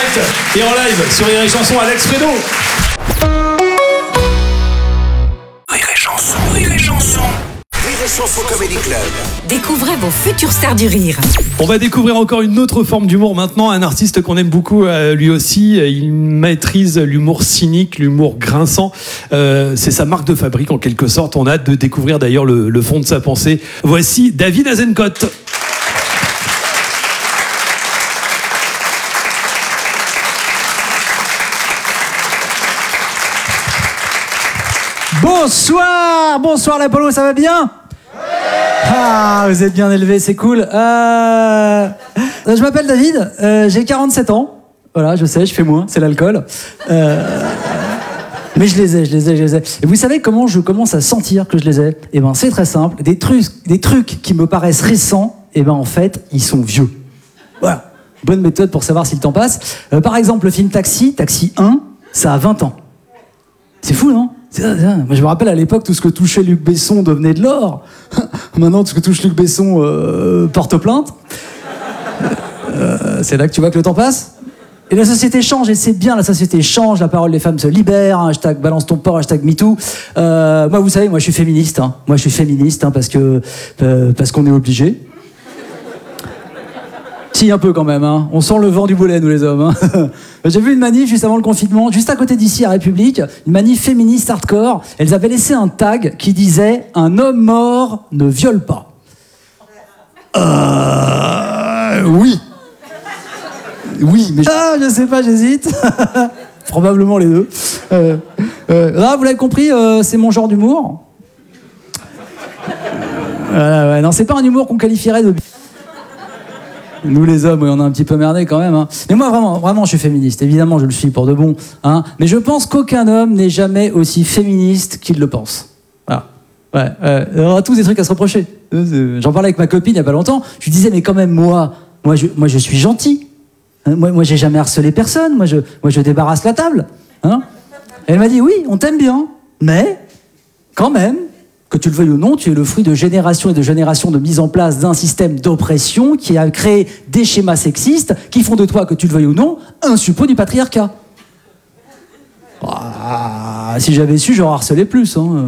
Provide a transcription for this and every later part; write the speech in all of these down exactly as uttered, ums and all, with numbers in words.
et en live sur Rire et Chanson, Alex Fredo. Rire et Chanson, Rire et Chanson. Rire et Chanson Comedy Club. Découvrez vos futures stars du rire. On va découvrir encore une autre forme d'humour maintenant, un artiste qu'on aime beaucoup euh, lui aussi. Il maîtrise l'humour cynique, l'humour grinçant. Euh, c'est sa marque de fabrique en quelque sorte. On a hâte de découvrir d'ailleurs le, le fond de sa pensée. Voici David Azencott. Bonsoir, bonsoir l'Apollo, ça va bien ? Ah, vous êtes bien élevé, c'est cool. Euh... Je m'appelle David, euh, j'ai quarante-sept ans. Voilà, je sais, je fais moins, c'est l'alcool. Euh... Mais je les ai, je les ai, je les ai. Et vous savez comment je commence à sentir que je les ai ? Eh ben, c'est très simple. Des trucs, des trucs qui me paraissent récents, eh ben, en fait, ils sont vieux. Voilà. Bonne méthode pour savoir si le temps passe. Euh, par exemple, le film Taxi, Taxi un, ça a vingt ans. C'est fou, non ? C'est ça, c'est ça. Moi, je me rappelle à l'époque, tout ce que touchait Luc Besson devenait de l'or. Maintenant, tout ce que touche Luc Besson euh, porte plainte. Euh, c'est là que tu vois que le temps passe. Et la société change, et c'est bien, la société change, la parole des femmes se libère, hein, hashtag balance ton porc, hashtag MeToo. Euh, moi, vous savez, moi, je suis féministe. Hein. Moi, je suis féministe hein, parce que euh, parce qu'on est obligé. Si, un peu quand même. Hein. On sent le vent du boulet, nous les hommes. Hein. J'ai vu une manif juste avant le confinement, juste à côté d'ici, à République, une manif féministe hardcore. Elles avaient laissé un tag qui disait « Un homme mort ne viole pas ». Euh... Oui. Oui, mais... Ah, je sais pas, j'hésite. Probablement les deux. Euh, euh, là, vous l'avez compris, euh, c'est mon genre d'humour. Euh, ouais, non, c'est pas un humour qu'on qualifierait de... Nous les hommes, oui, on a un petit peu merdé quand même. Hein. Mais moi, vraiment, vraiment, je suis féministe. Évidemment, je le suis pour de bon. Hein. Mais je pense qu'aucun homme n'est jamais aussi féministe qu'il le pense. Voilà. Ouais, ouais. On a tous des trucs à se reprocher. J'en parlais avec ma copine il n'y a pas longtemps. Je lui disais, mais quand même, moi, moi, je, moi, je suis gentil. Moi, moi, j'ai jamais harcelé personne. Moi, je, moi, je débarrasse la table. Hein. Elle m'a dit, oui, on t'aime bien. Mais, quand même, que tu le veuilles ou non, tu es le fruit de générations et de générations de mise en place d'un système d'oppression qui a créé des schémas sexistes qui font de toi, que tu le veuilles ou non, un suppôt du patriarcat. Ah, si j'avais su, j'aurais harcelé plus. Hein.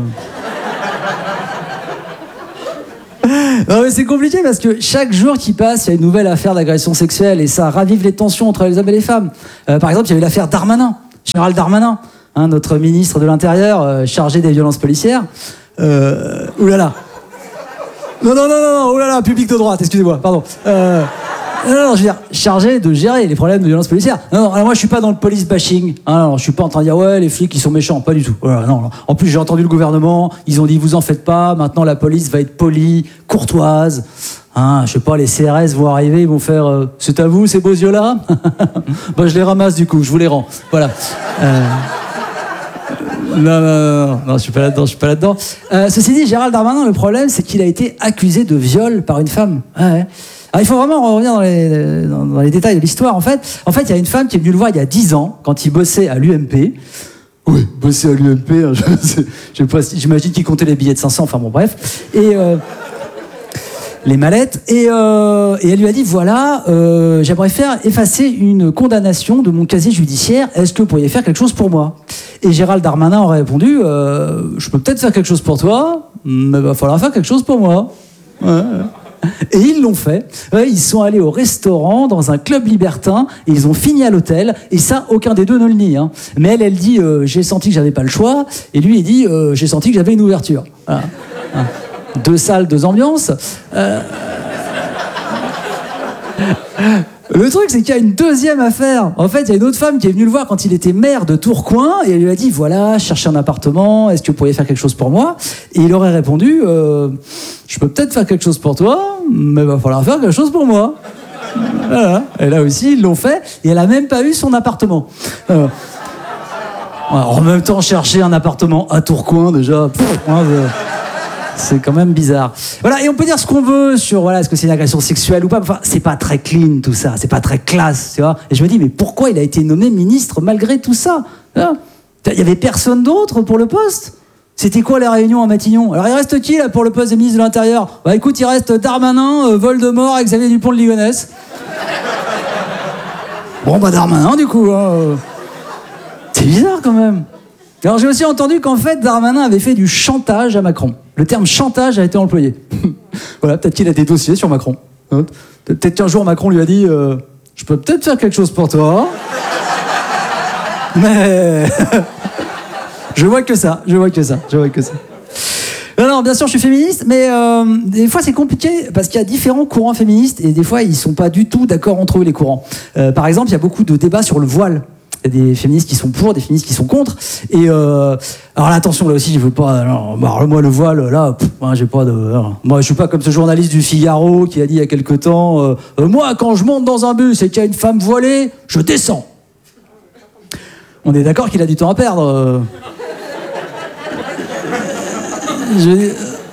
Non, mais c'est compliqué parce que chaque jour qui passe, il y a une nouvelle affaire d'agression sexuelle et ça ravive les tensions entre les hommes et les femmes. Euh, par exemple, il y avait l'affaire Darmanin, Gérald Darmanin, hein, notre ministre de l'Intérieur euh, chargé des violences policières. Euh, oulala. Non, non, non, non, non, oulala, public de droite, excusez-moi, pardon. Euh, non, non, je veux dire, chargé de gérer les problèmes de violence policière. Non, non, alors moi je suis pas dans le police bashing. Hein, non, je suis pas en train de dire, ouais, les flics ils sont méchants, pas du tout. Voilà, non, non. En plus, j'ai entendu le gouvernement, ils ont dit, vous en faites pas, maintenant la police va être polie, courtoise. Hein, je sais pas, les C R S vont arriver, ils vont faire, euh, c'est à vous ces beaux yeux-là. Bah, je les ramasse du coup, je vous les rends. Voilà. Euh... Non, non, non, non, non, je suis pas là-dedans, je suis pas là-dedans. Euh, ceci dit, Gérald Darmanin, le problème, c'est qu'il a été accusé de viol par une femme. Ouais, ouais. Alors, il faut vraiment revenir dans les, dans, dans les détails de l'histoire. En fait, en fait, il y a une femme qui est venue le voir il y a dix ans, quand il bossait à l'U M P. Oui, bossait à l'U M P, hein, je, je sais pas, j'imagine qu'il comptait les billets de cinq cents, enfin bon, bref. Et... Euh, les mallettes, et, euh, et elle lui a dit, voilà, euh, j'aimerais faire effacer une condamnation de mon casier judiciaire, est-ce que vous pourriez faire quelque chose pour moi ? Et Gérald Darmanin aurait répondu, euh, je peux peut-être faire quelque chose pour toi, mais il va falloir faire quelque chose pour moi. Ouais. Et ils l'ont fait, ouais, ils sont allés au restaurant, dans un club libertin, et ils ont fini à l'hôtel, et ça, aucun des deux ne le nie. Hein. Mais elle, elle dit, euh, j'ai senti que j'avais pas le choix, et lui, il dit, euh, j'ai senti que j'avais une ouverture. Voilà. Voilà. Deux salles, deux ambiances. Euh... Le truc, c'est qu'il y a une deuxième affaire. En fait, il y a une autre femme qui est venue le voir quand il était maire de Tourcoing et elle lui a dit, voilà, je cherche un appartement, est-ce que vous pourriez faire quelque chose pour moi ? Et il aurait répondu, euh, je peux peut-être faire quelque chose pour toi, mais il va falloir faire quelque chose pour moi. Voilà. Et là aussi, ils l'ont fait et elle a même pas eu son appartement. Euh... Alors, en même temps, chercher un appartement à Tourcoing, déjà... Pff, hein, de... C'est quand même bizarre. Voilà, et on peut dire ce qu'on veut sur, voilà, est-ce que c'est une agression sexuelle ou pas. Enfin, c'est pas très clean tout ça, c'est pas très classe, tu vois. Et je me dis, mais pourquoi il a été nommé ministre malgré tout ça ? Il y avait personne d'autre pour le poste. C'était quoi la réunion à Matignon ? Alors il reste qui là pour le poste de ministre de l'Intérieur ? Bah écoute, il reste Darmanin, euh, Voldemort et Xavier Dupont de Ligonnès. Bon, bah Darmanin, du coup. Hein. C'est bizarre quand même. Alors j'ai aussi entendu qu'en fait, Darmanin avait fait du chantage à Macron. Le terme chantage a été employé. Voilà, peut-être qu'il a des dossiers sur Macron. Peut-être qu'un jour, Macron lui a dit euh, « Je peux peut-être faire quelque chose pour toi. » Mais... je vois que ça, je vois que ça, je vois que ça. Non, non, bien sûr, je suis féministe, mais euh, des fois, c'est compliqué parce qu'il y a différents courants féministes et des fois, ils sont pas du tout d'accord entre eux, les courants. Euh, par exemple, il y a beaucoup de débats sur le voile. Il y a des féministes qui sont pour, des féministes qui sont contre. Et euh, alors là, attention, là aussi, je veux pas. Alors, bah, moi, le voile, là, pff, moi, j'ai pas de. Alors, moi, je suis pas comme ce journaliste du Figaro qui a dit il y a quelque temps euh, euh, moi, quand je monte dans un bus et qu'il y a une femme voilée, je descends. On est d'accord qu'il a du temps à perdre. Euh... Je... Euh...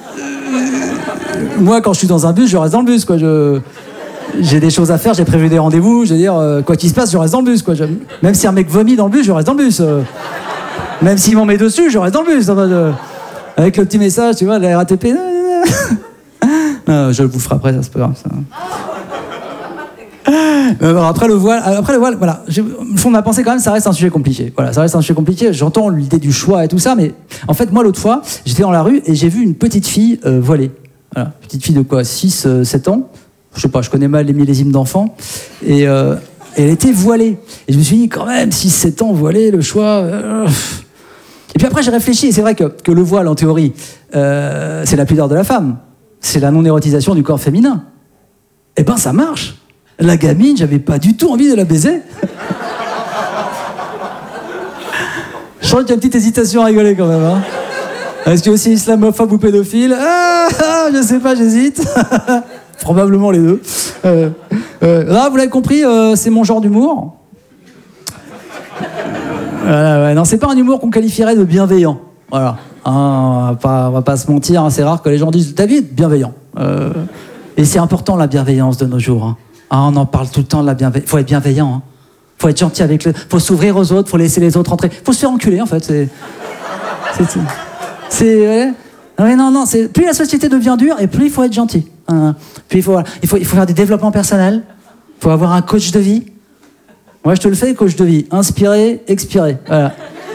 Moi, quand je suis dans un bus, je reste dans le bus, quoi. Je... J'ai des choses à faire, j'ai prévu des rendez-vous, je veux dire, euh, quoi qu'il se passe, je reste dans le bus, quoi. Je... Même si un mec vomit dans le bus, je reste dans le bus. Euh... Même s'il m'en met dessus, je reste dans le bus. Euh... Avec le petit message, tu vois, de la R A T P. Non, je vous ferai après, ça, c'est pas grave, ça. Euh, après le voile, après le voile, voilà. Je, le fond de ma pensée quand même, ça reste un sujet compliqué. Voilà, ça reste un sujet compliqué. J'entends l'idée du choix et tout ça, mais en fait, moi, l'autre fois, j'étais dans la rue et j'ai vu une petite fille euh, voilée. Voilà, petite fille de quoi, six, sept ans. Je sais pas, je connais mal les millésimes d'enfants. Et, euh, et elle était voilée. Et je me suis dit, quand même, six sept ans voilée, le choix. Euh... Et puis après, j'ai réfléchi, et c'est vrai que, que le voile, en théorie, euh, c'est la pudeur de la femme. C'est la non-érotisation du corps féminin. Eh ben, ça marche. La gamine, j'avais pas du tout envie de la baiser. Je sens qu'il y a une petite hésitation à rigoler quand même. Hein. Est-ce que c'est islamophobe ou pédophile? ah, ah, Je sais pas, j'hésite. Probablement les deux. Euh, euh, là, vous l'avez compris, euh, c'est mon genre d'humour. Voilà, ouais, non, c'est pas un humour qu'on qualifierait de bienveillant. Voilà. Hein, on va pas, on va pas se mentir, hein, c'est rare que les gens disent David, bienveillant. Euh, et c'est important la bienveillance de nos jours. Hein. Ah, on en parle tout le temps de la bienveillance. Faut être bienveillant. Hein. Faut être gentil avec le. Faut s'ouvrir aux autres. Faut laisser les autres entrer. Faut se faire enculer en fait. C'est. C'est. c'est ouais. Ouais, non, non. C'est plus la société devient dure et plus il faut être gentil. Hein. Puis il faut, il faut, il faut faire du développement personnel. Il faut avoir un coach de vie. Moi, je te le fais, coach de vie. Inspirer, expirer. Voilà.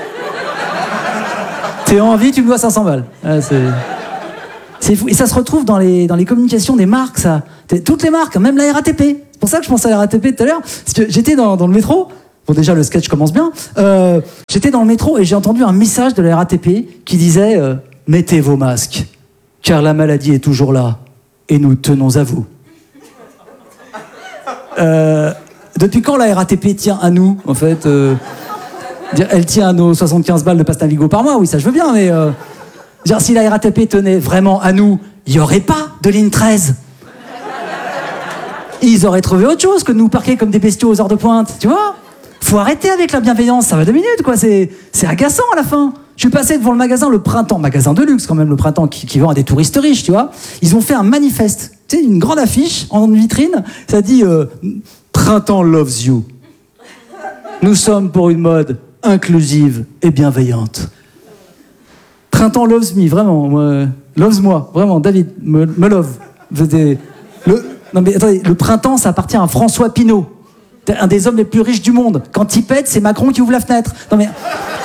T'es en vie, tu me dois cinq cents balles. Voilà, c'est. C'est fou. Et ça se retrouve dans les, dans les communications des marques, ça. Toutes les marques, même la R A T P. C'est pour ça que je pensais à la R A T P tout à l'heure. Parce que j'étais dans, dans le métro. Bon, déjà, le sketch commence bien. Euh, j'étais dans le métro et j'ai entendu un message de la R A T P qui disait euh, « Mettez vos masques, car la maladie est toujours là, et nous tenons à vous. » euh, Depuis quand la R A T P tient à nous, en fait euh, Elle tient à nos soixante-quinze balles de pasta Vigo par mois, oui, ça je veux bien, mais... Euh, Genre, si la R A T P tenait vraiment à nous, il n'y aurait pas de ligne treize. Ils auraient trouvé autre chose que de nous parquer comme des bestiaux aux heures de pointe, tu vois. Faut arrêter avec la bienveillance, ça va deux minutes, quoi. C'est, c'est agaçant à la fin. Je suis passé devant le magasin Le Printemps, magasin de luxe quand même, Le Printemps, qui, qui vend à des touristes riches, tu vois. Ils ont fait un manifeste, tu sais, une grande affiche en vitrine, ça dit euh, « Printemps loves you. Nous sommes pour une mode inclusive et bienveillante. » Printemps loves me, vraiment. Moi, loves moi, vraiment. David, me, me love. Le, non mais attendez, le printemps, ça appartient à François Pinault, un des hommes les plus riches du monde. Quand il pète, c'est Macron qui ouvre la fenêtre. Non mais...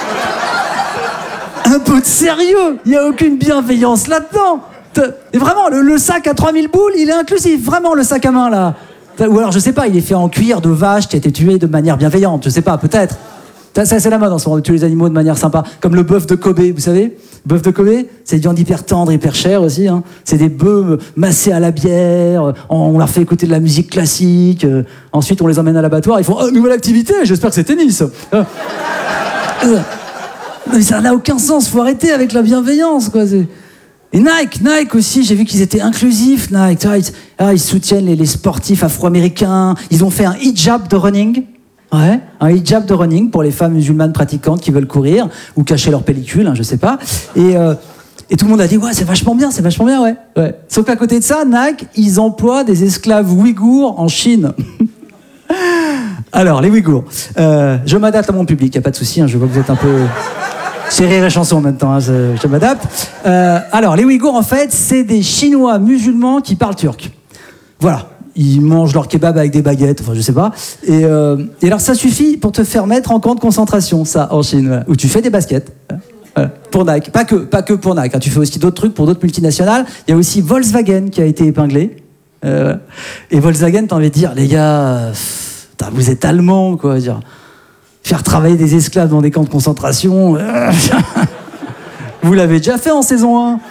Un peu de sérieux. Il n'y a aucune bienveillance là-dedans. Et vraiment, le, le sac à trois mille boules, il est inclusif. Vraiment, le sac à main, là. Ou alors, je sais pas, il est fait en cuir de vache qui a été tué de manière bienveillante. Je sais pas, peut-être. Ça, c'est la mode en ce moment, de tuer les animaux de manière sympa. Comme le bœuf de Kobe, vous savez. Le bœuf de Kobe, c'est une viande hyper tendre, hyper chère aussi. Hein. C'est des bœufs massés à la bière. On leur fait écouter de la musique classique. Euh, ensuite, on les emmène à l'abattoir. Ils font oh, nouvelle activité, j'espère que c'est tennis. Euh, euh, mais ça n'a aucun sens. Faut arrêter avec la bienveillance, quoi. C'est... Et Nike, Nike aussi, j'ai vu qu'ils étaient inclusifs. Nike, ah, ils soutiennent les, les sportifs afro-américains. Ils ont fait un hijab de running. Ouais, un hijab de running pour les femmes musulmanes pratiquantes qui veulent courir ou cacher leur pellicule, hein, je sais pas. Et, euh, et tout le monde a dit ouais, c'est vachement bien, c'est vachement bien, ouais. ouais. Sauf qu'à côté de ça, Nike, ils emploient des esclaves ouïghours en Chine. Alors, les Ouïghours. Euh, je m'adapte à mon public, y a pas de souci. Hein, je vois que vous êtes un peu. C'est rire et chanson en même temps. Hein, je, je m'adapte. Euh, alors, les Ouïghours, en fait, c'est des Chinois musulmans qui parlent turc. Voilà. ils mangent leur kebab avec des baguettes, enfin je sais pas. Et, euh, et alors ça suffit pour te faire mettre en camp de concentration, ça, en Chine, voilà, où tu fais des baskets. Voilà, pour Nike, pas que, pas que pour Nike, hein, tu fais aussi d'autres trucs pour d'autres multinationales. Il y a aussi Volkswagen qui a été épinglé. Euh, et Volkswagen, t'as envie de dire, les gars, pff, vous êtes allemands, quoi. Dire, faire travailler des esclaves dans des camps de concentration, euh, vous l'avez déjà fait en saison un.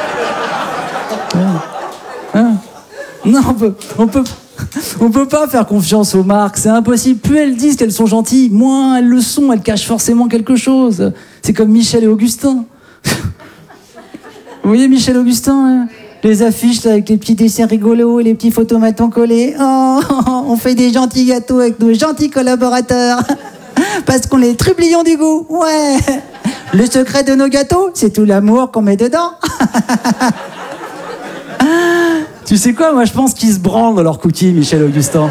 Hein? Non, on peut, on peut, on peut pas faire confiance aux marques, c'est impossible. Plus elles disent qu'elles sont gentilles, moins elles le sont, elles cachent forcément quelque chose. C'est comme Michel et Augustin. Vous voyez Michel et Augustin, hein, les affiches là, avec les petits dessins rigolos et les petits photomatons collés. Oh, on fait des gentils gâteaux avec nos gentils collaborateurs. Parce qu'on est trublions du goût. Ouais. Le secret de nos gâteaux, c'est tout l'amour qu'on met dedans. Tu sais quoi, moi je pense qu'ils se branlent dans leur cookie, Michel Augustin.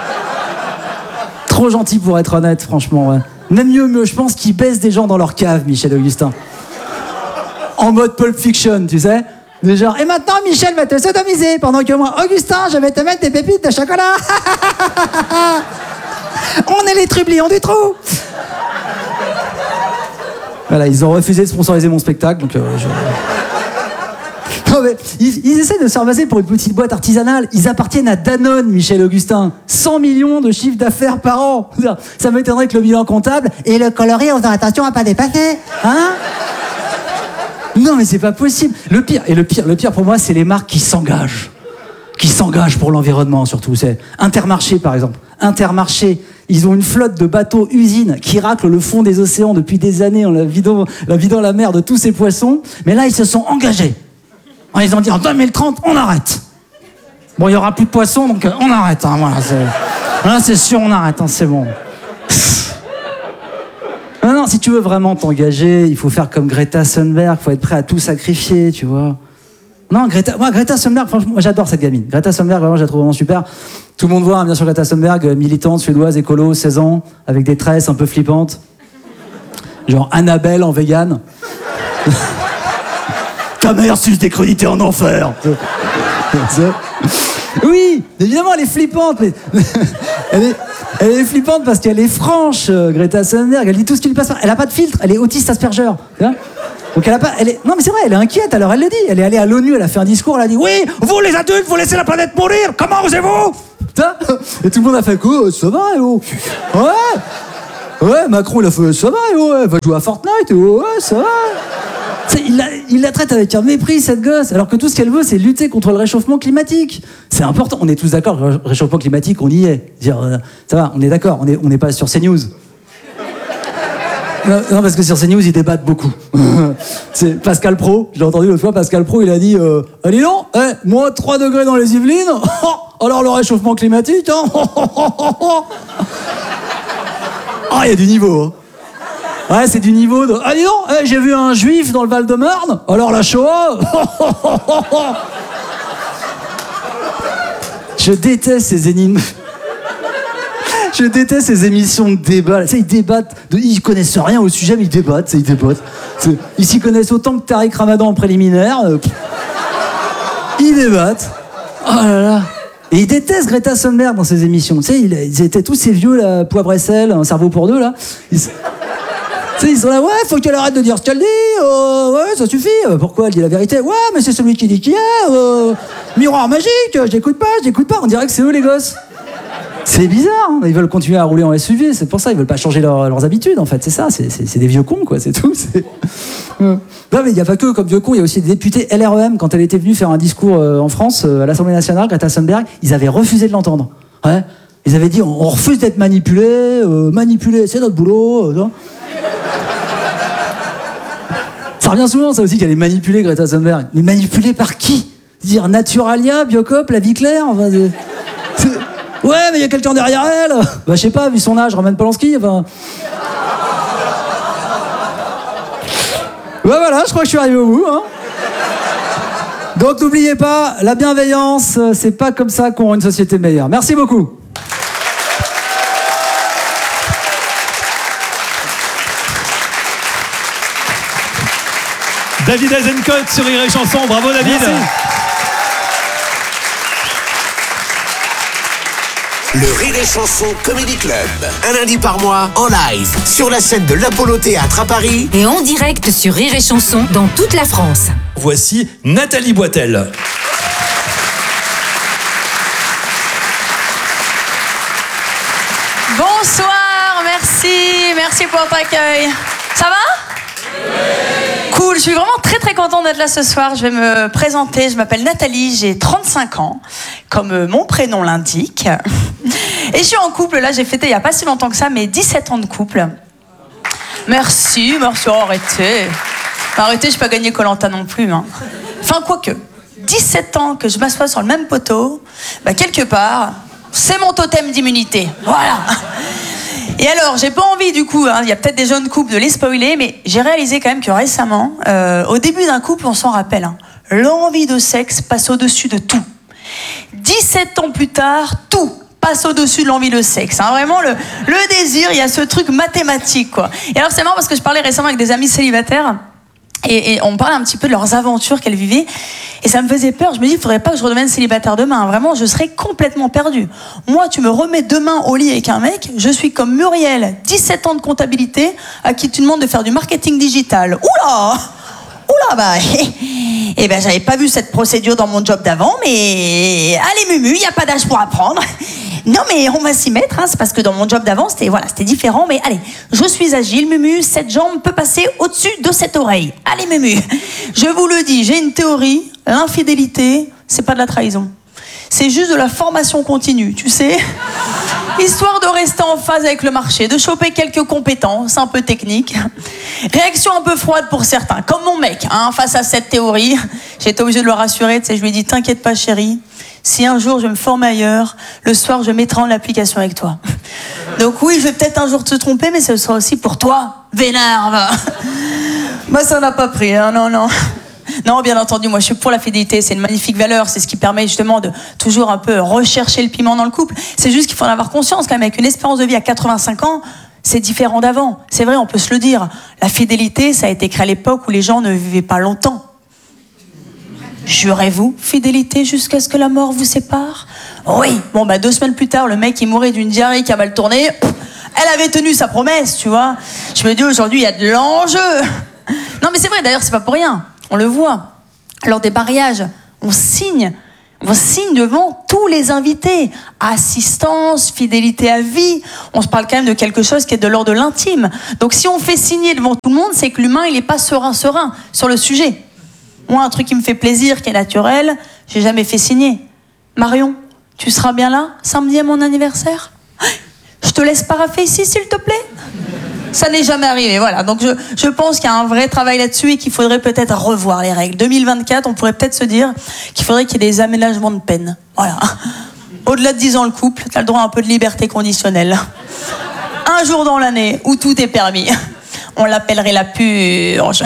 Trop gentil pour être honnête, franchement. Ouais. Même mieux, mieux, je pense qu'ils baissent des gens dans leur cave, Michel Augustin. En mode Pulp Fiction, tu sais. De genre, et maintenant Michel va te sodomiser, pendant que moi, Augustin, je vais te mettre des pépites de chocolat. On est les trublions du trou. Voilà, ils ont refusé de sponsoriser mon spectacle, donc euh, je... Non, mais ils, ils essaient de se faire passer pour une petite boîte artisanale. Ils appartiennent à Danone, Michel Augustin. cent millions de chiffre d'affaires par an. Ça m'étonnerait que le bilan comptable et le coloris, on faisant attention à pas dépasser. Hein? Non, mais c'est pas possible. Le pire, et le pire, le pire pour moi, c'est les marques qui s'engagent. Qui s'engagent pour l'environnement, surtout. C'est Intermarché, par exemple. Intermarché. Ils ont une flotte de bateaux usines qui raclent le fond des océans depuis des années en la vidant la, vidant la mer de tous ces poissons. Mais là, ils se sont engagés. Ils ont dit en deux mille trente, on arrête. Bon, il n'y aura plus de poissons, donc euh, on arrête. Hein, voilà, c'est... Là, c'est sûr, on arrête, hein, c'est bon. Non, non, si tu veux vraiment t'engager, il faut faire comme Greta Thunberg, il faut être prêt à tout sacrifier, tu vois. Non, Greta, moi, Greta Thunberg, franchement, moi, j'adore cette gamine. Greta Thunberg, vraiment, je la trouve vraiment super. Tout le monde voit, hein, bien sûr, Greta Thunberg, militante, suédoise, écolo, seize ans, avec des tresses un peu flippantes. Genre Annabelle en vegan. Ta mère suce des crudités en enfer. Oui, évidemment, elle est flippante. Mais... elle, est... elle est flippante parce qu'elle est franche, Greta Thunberg. Elle dit tout ce qui lui passe par... Elle a pas de filtre, elle est autiste Asperger. Donc elle a pas... Elle est... Non mais c'est vrai, elle est inquiète, alors elle le dit. Elle est allée à l'ONU, elle a fait un discours, elle a dit « Oui, vous les adultes, vous laissez la planète mourir, comment osez-vous ?» Et tout le monde a fait « Quoi, ça va, et oh. Ouais, ouais, Macron, il a fait « Ça va, et oh, elle va jouer à Fortnite, et oh, ouais, ça va. » Il la, il la traite avec un mépris, cette gosse, alors que tout ce qu'elle veut, c'est lutter contre le réchauffement climatique. C'est important. On est tous d'accord, le réchauffement climatique, on y est. Dire, euh, ça va, on est d'accord, on n'est on est pas sur CNews. Non, non, parce que sur CNews, ils débattent beaucoup. C'est Pascal Praud, je l'ai entendu l'autre fois, Pascal Praud, il a dit euh, « Ah, dis donc, eh, moins trois degrés dans les Yvelines, alors le réchauffement climatique, hein. » Ah, il y a du niveau, hein. Ouais, c'est du niveau de... Ah, dis donc, eh, j'ai vu un juif dans le Val-de-Marne, alors la Shoah... Je déteste ces énigmes. Je déteste ces émissions de débat. Tu sais, ils débattent, de... ils connaissent rien au sujet, mais ils débattent, ils débattent. C'est... Ils s'y connaissent autant que Tariq Ramadan en préliminaire. Euh... Ils débattent. Oh là là. Et ils détestent Greta Thunberg dans ces émissions. Tu sais, ils étaient tous ces vieux, là, poivre et sel, un cerveau pour deux, là. Ils... Tu sais, ils sont là, ouais, faut qu'elle arrête de dire ce qu'elle dit, euh, ouais, ça suffit. Euh, pourquoi elle dit la vérité? Ouais, mais c'est celui qui dit qui est, euh, miroir magique, je l'écoute pas, je l'écoute pas. On dirait que c'est eux les gosses. C'est bizarre, hein. Ils veulent continuer à rouler en S U V, c'est pour ça, ils veulent pas changer leur, leurs habitudes, en fait, c'est ça, c'est, c'est, c'est des vieux cons, quoi, c'est tout. C'est... Non, mais il n'y a pas que comme vieux cons, il y a aussi des députés L R E M, quand elle était venue faire un discours euh, en France, euh, à l'Assemblée nationale, Greta Thunberg, ils avaient refusé de l'entendre. Ouais. Ils avaient dit, on, on refuse d'être manipulé, euh, manipulé, c'est notre boulot, euh, Ça revient souvent, ça aussi, qu'elle est manipulée, Greta Thunberg. Mais manipulée par qui? Dire Naturalia, Biocop, La Vie Claire, enfin, c'est... C'est... Ouais, mais il y a quelqu'un derrière elle. Bah, je sais pas, vu son âge, ramène Polanski, enfin... Ouais, voilà, je crois que je suis arrivé au bout, hein. Donc, n'oubliez pas, la bienveillance, c'est pas comme ça qu'on rend une société meilleure. Merci beaucoup. David Azencote sur Rire et Chanson, bravo David. Merci. Le Rire et Chanson Comedy Club. Un lundi par mois, en live, sur la scène de l'Apollo Théâtre à Paris. Et en direct sur Rire et Chanson dans toute la France. Voici Nathalie Boitel. Bonsoir, merci, merci pour votre accueil. Ça va ? Oui. Cool, je suis vraiment très très contente d'être là ce soir. Je vais me présenter, je m'appelle Nathalie, j'ai trente-cinq ans, comme mon prénom l'indique. Et je suis en couple, là j'ai fêté il n'y a pas si longtemps que ça, mes dix-sept ans de couple. Merci, merci, oh, arrêtez. Arrêtez, je n'ai pas gagné Koh-Lanta non plus. Hein. Enfin, quoique, dix-sept ans que je m'assois sur le même poteau, bah, quelque part, c'est mon totem d'immunité. Voilà. Et alors, j'ai pas envie du coup, hein, il y a peut-être des jeunes couples de les spoiler, mais j'ai réalisé quand même que récemment, euh, au début d'un couple, on s'en rappelle, hein, l'envie de sexe passe au-dessus de tout. dix-sept ans plus tard, tout passe au-dessus de l'envie de sexe. Hein. Vraiment, le, le désir, il y a ce truc mathématique, quoi. Et alors, c'est marrant parce que je parlais récemment avec des amis célibataires et, et on parlait un petit peu de leurs aventures qu'elles vivaient. Et ça me faisait peur. Je me dis, il faudrait pas que je redevienne célibataire demain. Vraiment, je serais complètement perdue. Moi, tu me remets demain au lit avec un mec, je suis comme Muriel, dix-sept ans de comptabilité, à qui tu demandes de faire du marketing digital. Oula! Oula, bah, eh ben, j'avais pas vu cette procédure dans mon job d'avant, mais allez, Mumu, il n'y a pas d'âge pour apprendre. Non, mais on va s'y mettre, hein, c'est parce que dans mon job d'avant, c'était, voilà, c'était différent, mais allez, je suis agile, Mumu, cette jambe peut passer au-dessus de cette oreille. Allez, Mumu, je vous le dis, j'ai une théorie, l'infidélité, c'est pas de la trahison. C'est juste de la formation continue, tu sais. Histoire de rester en phase avec le marché, de choper quelques compétences un peu techniques. Réaction un peu froide pour certains, comme mon mec, hein, face à cette théorie. J'étais obligée de le rassurer, tu sais, je lui ai dit, t'inquiète pas chérie, si un jour je me forme ailleurs, le soir je mettrai en application avec toi. Donc oui, je vais peut-être un jour te tromper, mais ce sera aussi pour toi, vénère. Moi ça n'a pas pris, hein, non, non. Non, bien entendu, moi je suis pour la fidélité, c'est une magnifique valeur, c'est ce qui permet justement de toujours un peu rechercher le piment dans le couple. C'est juste qu'il faut en avoir conscience quand même, avec une espérance de vie à quatre-vingt-cinq ans, c'est différent d'avant. C'est vrai, on peut se le dire. La fidélité, ça a été créé à l'époque où les gens ne vivaient pas longtemps. Jurez-vous, fidélité jusqu'à ce que la mort vous sépare ? Oui. Bon, bah deux semaines plus tard, le mec il mourait d'une diarrhée qui a mal tourné. Elle avait tenu sa promesse, tu vois. Je me dis aujourd'hui, il y a de l'enjeu. Non, mais c'est vrai, d'ailleurs, c'est pas pour rien. On le voit. Lors des mariages, on signe. On signe devant tous les invités. Assistance, fidélité à vie. On se parle quand même de quelque chose qui est de l'ordre de l'intime. Donc si on fait signer devant tout le monde, c'est que l'humain, il n'est pas serein, serein sur le sujet. Moi, un truc qui me fait plaisir, qui est naturel, j'ai jamais fait signer. Marion, tu seras bien là, samedi à mon anniversaire ? Je te laisse paraffer ici, s'il te plaît ? Ça n'est jamais arrivé, voilà. Donc je, je pense qu'il y a un vrai travail là-dessus et qu'il faudrait peut-être revoir les règles. deux mille vingt-quatre, on pourrait peut-être se dire qu'il faudrait qu'il y ait des aménagements de peine. Voilà. Au-delà de dix ans le couple, tu as le droit à un peu de liberté conditionnelle. Un jour dans l'année où tout est permis. On l'appellerait la purge.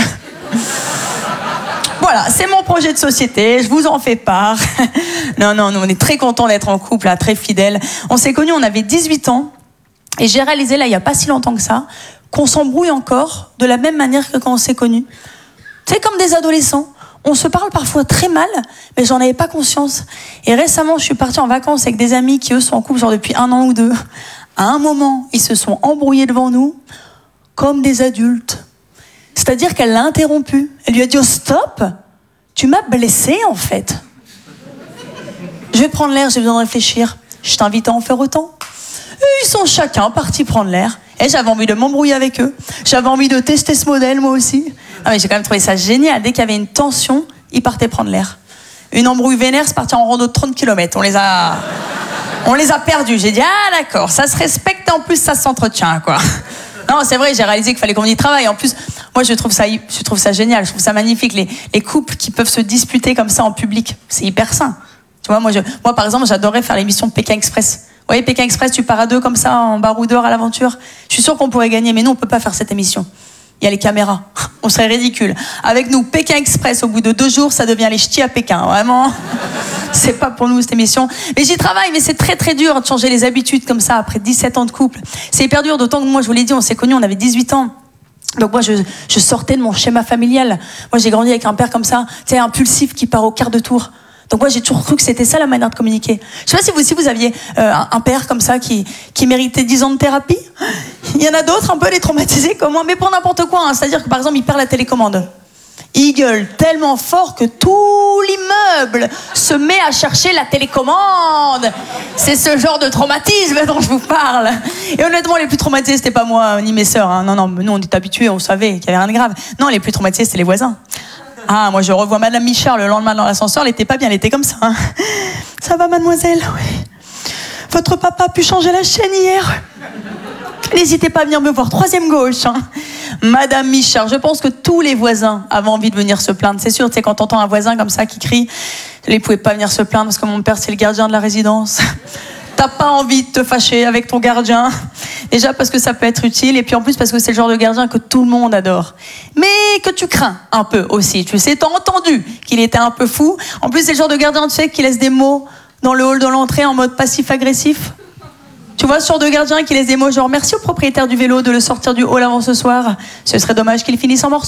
Voilà, c'est mon projet de société, je vous en fais part. Non, non, nous on est très contents d'être en couple, là, très fidèles. On s'est connus, on avait dix-huit ans. Et j'ai réalisé, là, il n'y a pas si longtemps que ça, qu'on s'embrouille encore de la même manière que quand on s'est connus. C'est comme des adolescents. On se parle parfois très mal, mais j'en avais pas conscience. Et récemment, je suis partie en vacances avec des amis qui, eux, sont en couple genre depuis un an ou deux. À un moment, ils se sont embrouillés devant nous, comme des adultes. C'est-à-dire qu'elle l'a interrompu. Elle lui a dit « Oh, stop, tu m'as blessée, en fait. Je vais prendre l'air, j'ai besoin de réfléchir. Je t'invite à en faire autant. » Ils sont chacun partis prendre l'air. Et j'avais envie de m'embrouiller avec eux. J'avais envie de tester ce modèle, moi aussi. Ah, mais j'ai quand même trouvé ça génial. Dès qu'il y avait une tension, ils partaient prendre l'air. Une embrouille vénère, c'est parti en rando de trente kilomètres. On les a, on les a perdus. J'ai dit, ah d'accord, ça se respecte et en plus ça s'entretient, quoi. Non, c'est vrai, j'ai réalisé qu'il fallait qu'on y travaille. En plus, moi, je trouve ça, je trouve ça génial. Je trouve ça magnifique. Les, les couples qui peuvent se disputer comme ça en public, c'est hyper sain. Tu vois, moi, je, moi, par exemple, j'adorais faire l'émission Pékin Express. Vous voyez, Pékin Express, tu pars à deux comme ça, en baroudeur à l'aventure. Je suis sûre qu'on pourrait gagner, mais nous, on peut pas faire cette émission. Il y a les caméras. On serait ridicule. Avec nous, Pékin Express, au bout de deux jours, ça devient les ch'tis à Pékin. Vraiment. C'est pas pour nous, cette émission. Mais j'y travaille, mais c'est très, très dur de changer les habitudes comme ça, après dix-sept ans de couple. C'est hyper dur, d'autant que moi, je vous l'ai dit, on s'est connus, on avait dix-huit ans. Donc moi, je, je sortais de mon schéma familial. Moi, j'ai grandi avec un père comme ça, tu sais, impulsif, qui part au quart de tour. Donc moi, j'ai toujours cru que c'était ça la manière de communiquer. Je sais pas si vous aussi vous aviez euh, un, un père comme ça qui, qui méritait dix ans de thérapie. Il y en a d'autres un peu les traumatisés comme moi, mais pour n'importe quoi. Hein. C'est-à-dire que par exemple, il perd la télécommande. Il gueule tellement fort que tout l'immeuble se met à chercher la télécommande. C'est ce genre de traumatisme dont je vous parle. Et honnêtement, les plus traumatisés, c'était pas moi ni mes sœurs. Hein. Non, non, nous on est habitués, on savait qu'il y avait rien de grave. Non, les plus traumatisés, c'était les voisins. Ah, moi je revois Madame Michard le lendemain dans l'ascenseur, elle était pas bien, elle était comme ça. Hein. Ça va, mademoiselle? Oui. Votre papa a pu changer la chaîne hier? N'hésitez pas à venir me voir. Troisième gauche. Hein. Madame Michard, je pense que tous les voisins avaient envie de venir se plaindre. C'est sûr, tu sais, quand t'entends un voisin comme ça qui crie, ils ne pouvaient pas venir se plaindre parce que mon père, c'est le gardien de la résidence. T'as pas envie de te fâcher avec ton gardien. Déjà parce que ça peut être utile, et puis en plus parce que c'est le genre de gardien que tout le monde adore. Mais que tu crains un peu aussi. Tu sais, t'as entendu qu'il était un peu fou. En plus, c'est le genre de gardien, tu sais, qui laisse des mots dans le hall de l'entrée en mode passif-agressif. Tu vois, ce genre de gardien qui laisse des mots genre « Merci au propriétaire du vélo de le sortir du hall avant ce soir. Ce serait dommage qu'il finisse en morceaux. »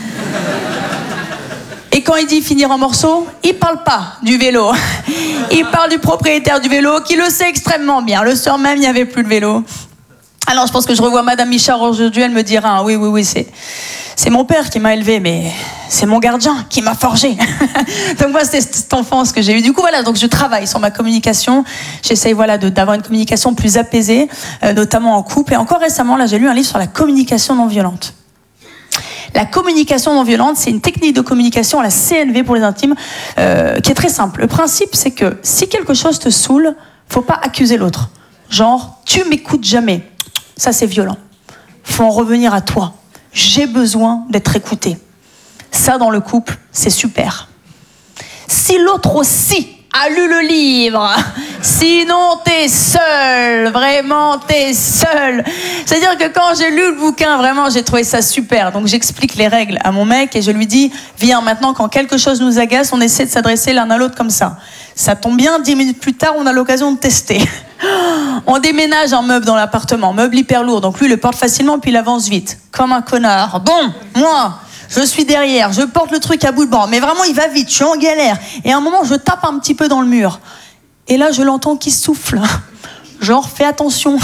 Et quand il dit finir en morceaux, il parle pas du vélo. Il parle du propriétaire du vélo qui le sait extrêmement bien. Le soir même, il n'y avait plus de vélo. Alors, je pense que je revois Madame Michard aujourd'hui, elle me dira ah, « Oui, oui, oui, c'est, c'est mon père qui m'a élevé, mais c'est mon gardien qui m'a forgé. » Donc moi, c'est cette enfance que j'ai eue. Du coup, voilà, donc je travaille sur ma communication. J'essaye voilà, de, d'avoir une communication plus apaisée, euh, notamment en couple. Et encore récemment, là, j'ai lu un livre sur la communication non violente. La communication non violente, c'est une technique de communication à la C N V pour les intimes, euh, qui est très simple. Le principe, c'est que si quelque chose te saoule, faut pas accuser l'autre. Genre, tu m'écoutes jamais. Ça, c'est violent. Faut en revenir à toi. J'ai besoin d'être écouté. Ça, dans le couple, c'est super. Si l'autre aussi a lu le livre, sinon t'es seul, vraiment t'es seul. C'est-à-dire que quand j'ai lu le bouquin, vraiment j'ai trouvé ça super. Donc j'explique les règles à mon mec et je lui dis viens maintenant, quand quelque chose nous agace, on essaie de s'adresser l'un à l'autre comme ça. Ça tombe bien, dix minutes plus tard, on a l'occasion de tester. On déménage un meuble dans l'appartement, meuble hyper lourd, donc lui il le porte facilement puis il avance vite, comme un connard. Bon, moi je suis derrière, je porte le truc à bout de bras, mais vraiment il va vite, je suis en galère. Et à un moment, je tape un petit peu dans le mur. Et là, je l'entends qui souffle. Genre, fais attention.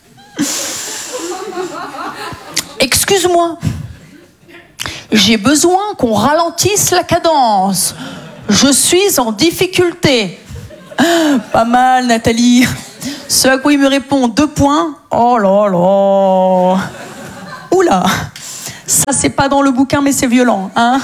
Excuse-moi. J'ai besoin qu'on ralentisse la cadence. Je suis en difficulté. Pas mal, Nathalie. Ce à quoi il me répond, deux points. Oh là là. Oula. Ça, c'est pas dans le bouquin, mais c'est violent, hein.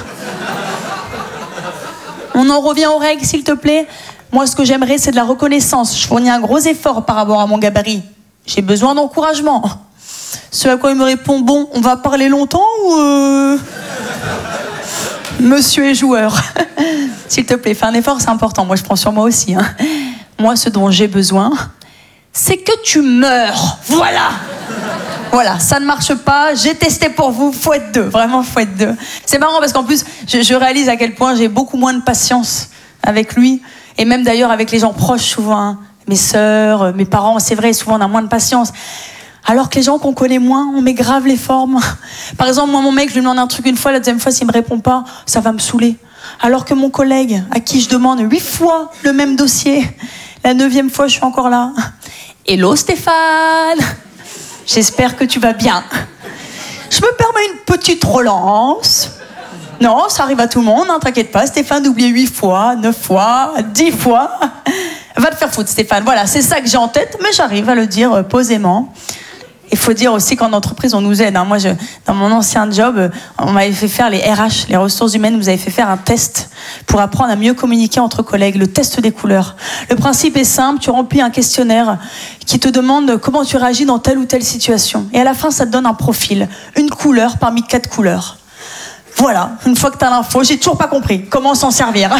On en revient aux règles, s'il te plaît. Moi, ce que j'aimerais, c'est de la reconnaissance. Je fournis un gros effort par rapport à mon gabarit. J'ai besoin d'encouragement. Ce à quoi il me répond, bon, on va parler longtemps ou... Euh... Monsieur est joueur. S'il te plaît, fais un effort, c'est important. Moi, je prends sur moi aussi, hein. Moi, ce dont j'ai besoin, c'est que tu meurs. Voilà. Voilà, ça ne marche pas, j'ai testé pour vous, faut être deux, vraiment faut être deux. C'est marrant parce qu'en plus, je, je réalise à quel point j'ai beaucoup moins de patience avec lui, et même d'ailleurs avec les gens proches souvent, hein. Mes sœurs, mes parents, c'est vrai, souvent on a moins de patience. Alors que les gens qu'on connaît moins, on met grave les formes. Par exemple, moi mon mec, je lui demande un truc une fois, la deuxième fois s'il me répond pas, ça va me saouler. Alors que mon collègue, à qui je demande huit fois le même dossier, la neuvième fois je suis encore là. Hello Stéphane! J'espère que tu vas bien. Je me permets une petite relance. Non, ça arrive à tout le monde, hein, t'inquiète pas. Stéphane d'oublier huit fois, neuf fois, dix fois. Va te faire foutre, Stéphane. Voilà, c'est ça que j'ai en tête, mais j'arrive à le dire euh, posément. Il faut dire aussi qu'en entreprise, on nous aide. Hein. Moi, je, dans mon ancien job, on m'avait fait faire les R H, les ressources humaines, vous avez fait faire un test pour apprendre à mieux communiquer entre collègues, le test des couleurs. Le principe est simple, tu remplis un questionnaire qui te demande comment tu réagis dans telle ou telle situation. Et à la fin, ça te donne un profil, une couleur parmi quatre couleurs. Voilà, une fois que tu as l'info, j'ai toujours pas compris comment s'en servir.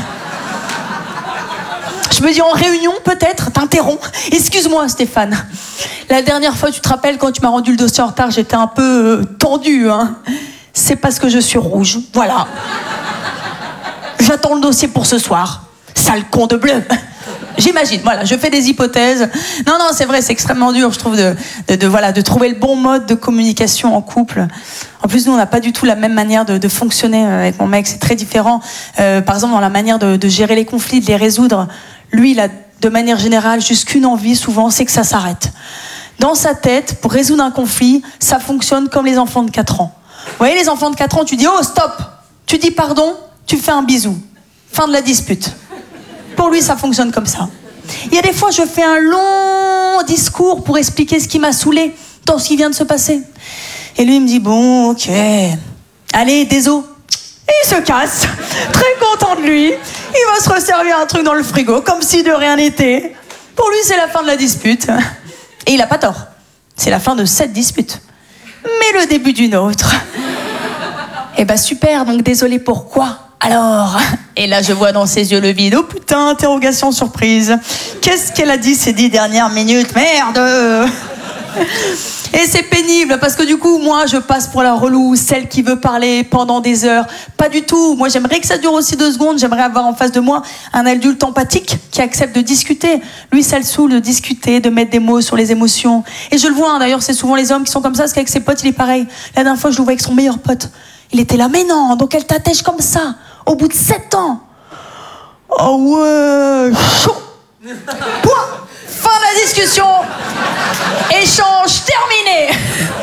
Je me dis en réunion, peut-être, t'interromps. Excuse-moi, Stéphane. La dernière fois, tu te rappelles, quand tu m'as rendu le dossier en retard, j'étais un peu euh, tendue. Hein. C'est parce que je suis rouge. Voilà. J'attends le dossier pour ce soir. Sale con de bleu. J'imagine, voilà, je fais des hypothèses. Non, non, c'est vrai, c'est extrêmement dur, je trouve, de, de, de, voilà, de trouver le bon mode de communication en couple. En plus, nous, on n'a pas du tout la même manière de, de fonctionner avec mon mec, c'est très différent. Euh, par exemple, dans la manière de, de gérer les conflits, de les résoudre, lui, il a de manière générale juste qu'une envie, souvent, c'est que ça s'arrête. Dans sa tête, pour résoudre un conflit, ça fonctionne comme les enfants de quatre ans. Vous voyez, les enfants de quatre ans, tu dis « Oh, stop !» Tu dis « Pardon », tu fais un bisou. Fin de la dispute. Pour lui, ça fonctionne comme ça. Il y a des fois, je fais un long discours pour expliquer ce qui m'a saoulé dans ce qui vient de se passer. Et lui, il me dit, bon, ok, allez, désolé. Et il se casse, très content de lui. Il va se resservir un truc dans le frigo, comme si de rien n'était. Pour lui, c'est la fin de la dispute. Et il n'a pas tort. C'est la fin de cette dispute. Mais le début d'une autre. Eh ben super, donc désolé, pourquoi ? Alors, et là je vois dans ses yeux le vide. Oh putain, interrogation surprise. Qu'est-ce qu'elle a dit ces dix dernières minutes ? Merde. Et c'est pénible parce que du coup, moi je passe pour la relou, celle qui veut parler pendant des heures. Pas du tout. Moi j'aimerais que ça dure aussi deux secondes. J'aimerais avoir en face de moi un adulte empathique qui accepte de discuter. Lui, ça le saoule de discuter, de mettre des mots sur les émotions. Et je le vois, hein, d'ailleurs, c'est souvent les hommes qui sont comme ça, parce qu'avec ses potes, il est pareil. La dernière fois, je le vois avec son meilleur pote. Il était là, mais non, donc elle t'attèche comme ça. Au bout de sept ans. Oh ouais, chaud. Point. Fin de la discussion. Échange terminé.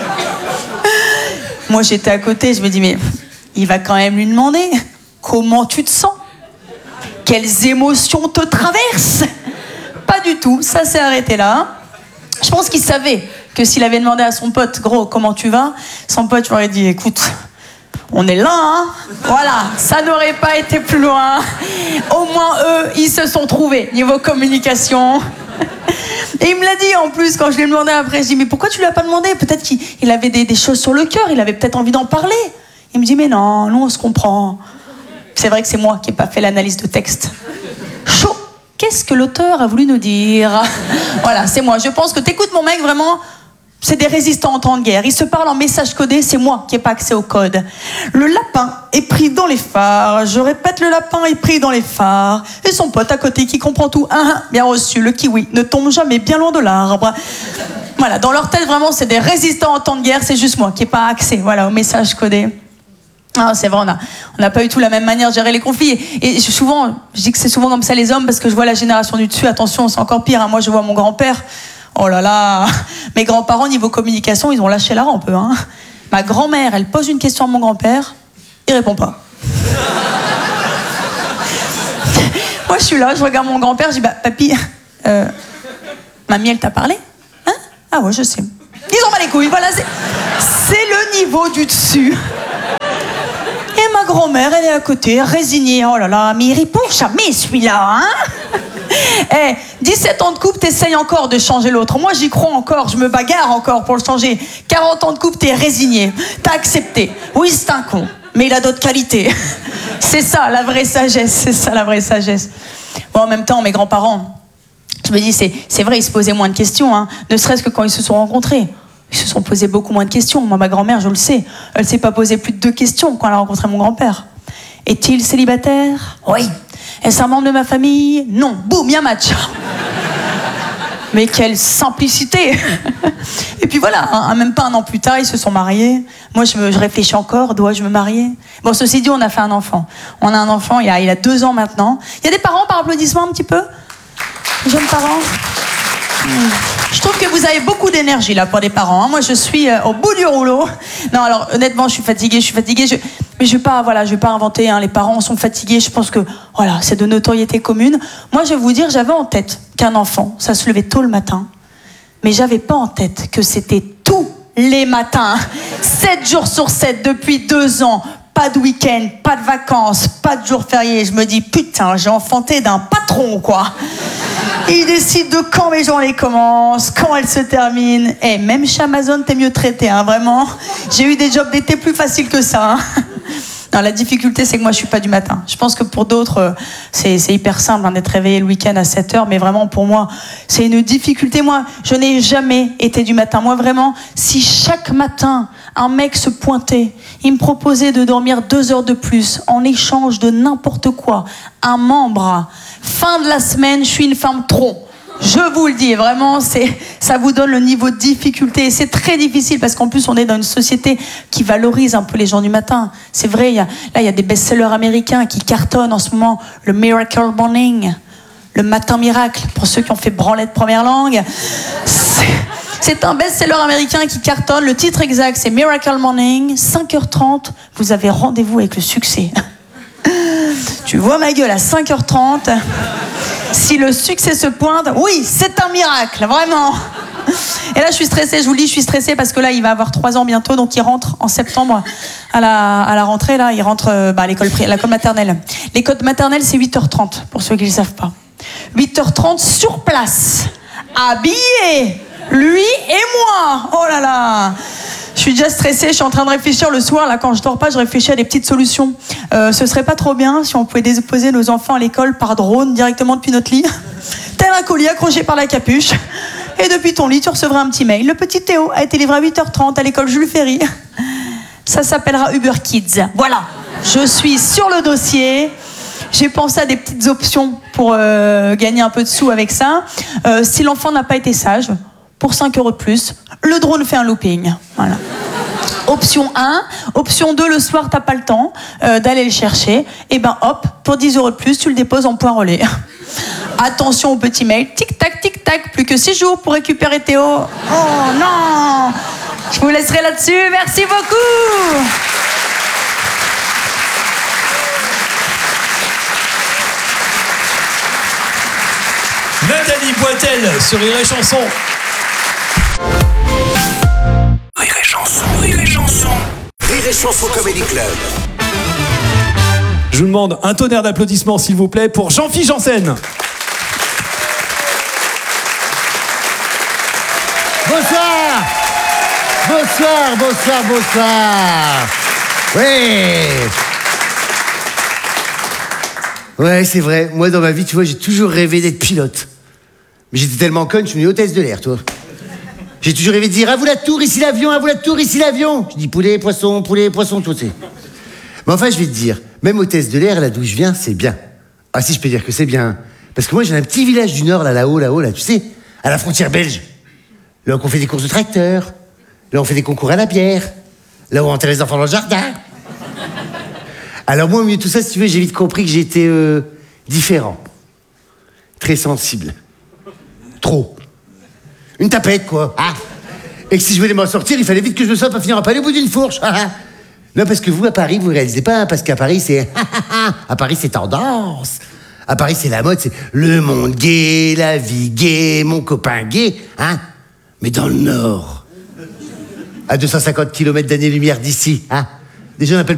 Moi, j'étais à côté, je me dis, mais il va quand même lui demander comment tu te sens. Quelles émotions te traversent. Pas du tout, ça s'est arrêté là. Je pense qu'il savait que s'il avait demandé à son pote, gros, comment tu vas, son pote lui aurait dit, écoute, on est là, hein. Voilà, ça n'aurait pas été plus loin. Au moins, eux, ils se sont trouvés, niveau communication. Et il me l'a dit, en plus, quand je lui ai demandé après, je dis, mais pourquoi tu lui as pas demandé ? Peut-être qu'il il avait des, des choses sur le cœur, il avait peut-être envie d'en parler. Il me dit, mais non, nous, on se comprend. C'est vrai que c'est moi qui n'ai pas fait l'analyse de texte. Chaud. Qu'est-ce que l'auteur a voulu nous dire ? Voilà, c'est moi. Je pense que t'écoutes mon mec, vraiment... C'est des résistants en temps de guerre. Ils se parlent en message codé, c'est moi qui n'ai pas accès au code. Le lapin est pris dans les phares. Je répète, le lapin est pris dans les phares. Et son pote à côté qui comprend tout. Ah, bien reçu, le kiwi ne tombe jamais bien loin de l'arbre. Voilà, dans leur tête, vraiment, c'est des résistants en temps de guerre. C'est juste moi qui n'ai pas accès, voilà, au message codé. Ah, c'est vrai, on n'a on a pas eu tout la même manière de gérer les conflits. Et, et souvent, je dis que c'est souvent comme ça les hommes, parce que je vois la génération du dessus. Attention, c'est encore pire. Hein. Moi, je vois mon grand-père. Oh là là, mes grands-parents, niveau communication, ils ont lâché la rampe, hein. Ma grand-mère, elle pose une question à mon grand-père, il répond pas. Moi, je suis là, je regarde mon grand-père, je dis, bah, papy, euh, mamie, elle t'a parlé ? Hein ? Ah ouais, je sais. Ils ont pas les couilles, voilà, c'est, c'est le niveau du dessus. Et ma grand-mère, elle est à côté, résignée. Oh là là, mais il répond jamais, celui-là, hein ? Eh, hey, dix-sept ans de couple, t'essayes encore de changer l'autre. Moi, j'y crois encore, je me bagarre encore pour le changer. quarante ans de couple, t'es résigné. T'as accepté. Oui, c'est un con, mais il a d'autres qualités. C'est ça, la vraie sagesse. C'est ça, la vraie sagesse. Bon, en même temps, mes grands-parents, je me dis, c'est, c'est vrai, ils se posaient moins de questions, hein, ne serait-ce que quand ils se sont rencontrés. Ils se sont posés beaucoup moins de questions. Moi, ma grand-mère, je le sais, elle ne s'est pas posé plus de deux questions quand elle a rencontré mon grand-père. Est-il célibataire ? Oui. Est-ce un membre de ma famille ? Non. Boum, il y a match. Mais quelle simplicité. Et puis voilà, hein, même pas un an plus tard, ils se sont mariés. Moi, je, me, je réfléchis encore, dois-je me marier ? Bon, ceci dit, on a fait un enfant. On a un enfant, il a, il a deux ans maintenant. Il y a des parents par applaudissement un petit peu ? Jeunes parents ? Je trouve que vous avez beaucoup d'énergie là pour des parents. Hein. Moi, je suis euh, au bout du rouleau. Non, alors honnêtement, je suis fatiguée, je suis fatiguée. Je... Mais je vais pas, voilà, je vais pas inventer. Hein. Les parents sont fatigués. Je pense que, voilà, c'est de notoriété commune. Moi, je vais vous dire, j'avais en tête qu'un enfant, ça se levait tôt le matin, mais j'avais pas en tête que c'était tous les matins, sept jours sur sept depuis deux ans. Pas de week-end, pas de vacances, pas de jours fériés. Je me dis, putain, j'ai enfanté d'un patron, quoi. Il décide de quand mes journées commencent, quand elles se terminent. Et hey, même chez Amazon, t'es mieux traité, hein, vraiment. J'ai eu des jobs d'été plus faciles que ça. Hein. Non, la difficulté, c'est que moi, je suis pas du matin. Je pense que pour d'autres, c'est, c'est hyper simple hein, d'être réveillé le week-end à sept heures. Mais vraiment, pour moi, c'est une difficulté. Moi, je n'ai jamais été du matin. Moi, vraiment, si chaque matin, un mec se pointait. Il me proposait de dormir deux heures de plus en échange de n'importe quoi. Un membre. Fin de la semaine, je suis une femme tronc. Je vous le dis, vraiment, c'est, ça vous donne le niveau de difficulté. Et c'est très difficile parce qu'en plus, on est dans une société qui valorise un peu les gens du matin. C'est vrai, il y a, là, il y a des best-sellers américains qui cartonnent en ce moment. Le Miracle Morning, le Matin Miracle, pour ceux qui ont fait branlette première langue. C'est, c'est un best-seller américain qui cartonne. Le titre exact, c'est Miracle Morning, cinq heures trente, vous avez rendez-vous avec le succès. Tu vois ma gueule à cinq heures trente. Si le succès se pointe, oui, c'est un miracle, vraiment. Et là, je suis stressée, je vous le dis, je suis stressée parce que là, il va avoir trois ans bientôt, donc il rentre en septembre à la, à la rentrée, là, il rentre bah, à l'école, à l'école maternelle. L'école maternelle, c'est huit heures trente, pour ceux qui ne le savent pas. huit heures trente sur place, habillé, lui et moi. Oh là là. Je suis déjà stressée, je suis en train de réfléchir le soir, là, quand je dors pas, je réfléchis à des petites solutions. Euh, ce serait pas trop bien si on pouvait déposer nos enfants à l'école par drone directement depuis notre lit. Tel un colis accroché par la capuche. Et depuis ton lit, tu recevras un petit mail. Le petit Théo a été livré à huit heures trente à l'école Jules Ferry. Ça s'appellera Uber Kids. Voilà, je suis sur le dossier. J'ai pensé à des petites options pour euh, gagner un peu de sous avec ça. Euh, si l'enfant n'a pas été sage, pour cinq euros de plus, le drone fait un looping. Voilà. Option un. Option deux, le soir, t'as pas le temps euh, d'aller le chercher. Et ben hop, pour dix euros de plus, tu le déposes en point relais. Attention au petit mail. Tic-tac, tic-tac. Plus que six jours pour récupérer Théo. Oh non. Je vous laisserai là-dessus. Merci beaucoup. Nathalie Poitel sur Rire et Chanson. Rire et Chanson, Rire et Chanson. Rire et Chanson Comedy Club. Je vous demande un tonnerre d'applaudissements, s'il vous plaît, pour Jean-Philippe Janssen. Bonsoir. Bonsoir, bonsoir, bonsoir. Ouais. Ouais, c'est vrai. Moi, dans ma vie, tu vois, j'ai toujours rêvé d'être pilote. Mais j'étais tellement conne, je suis une hôtesse de l'air, toi. J'ai toujours rêvé de dire « À vous la tour, ici l'avion, à vous la tour, ici l'avion !» Je dis « Poulet, poisson, poulet, poisson, tout c'est. » Mais enfin, je vais te dire, même hôtesse de l'air, là d'où je viens, c'est bien. Ah si, je peux dire que c'est bien. Parce que moi, j'ai un petit village du Nord, là, là-haut, là-haut, là, tu sais, à la frontière belge. Là où on fait des courses de tracteurs. Là où on fait des concours à la bière. Là où on enterre les enfants dans le jardin. Alors moi, au milieu de tout ça, si tu veux, j'ai vite compris que j'étais euh, différent. Très sensible. Trop. Une tapette, quoi. Ah. Et que si je voulais m'en sortir, il fallait vite que je me sorte pour finir à pas aller au bout d'une fourche. Non, parce que vous, à Paris, vous réalisez pas, parce qu'à Paris, c'est... à Paris, c'est tendance. À Paris, c'est la mode, c'est le monde gay, la vie gay, mon copain gay, hein. Mais dans le Nord, à deux cent cinquante kilomètres d'année-lumière d'ici, hein, des gens n'appellent